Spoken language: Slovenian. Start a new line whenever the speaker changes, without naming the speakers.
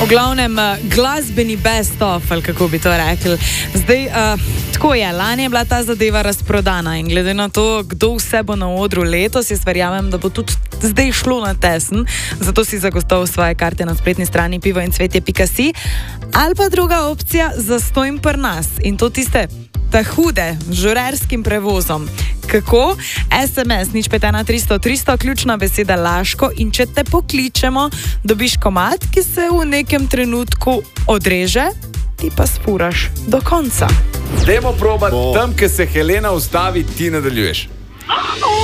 V glavnem, glasbeni best of, ali kako bi to rekli. Zdaj, tako je, lani je bila ta zadeva razprodana in glede na to, kdo vse bo na odru letos, jaz verjamem, da bo tudi zdaj šlo na tesen, zato si zagotovo svoje karte na spletni strani pivoincvetje.si. Ali pa druga opcija, zastojim pri nas in to tiste ta hude, z žurerskim prevozom. Kako? SMS 051 300 300, ključna beseda Laško, in če te pokličemo, dobiš komad, ki se v nekem trenutku odreže, ti pa spuraš do konca.
Dajmo probati, tam, kjer se Helena ustavi, ti nadaljuješ.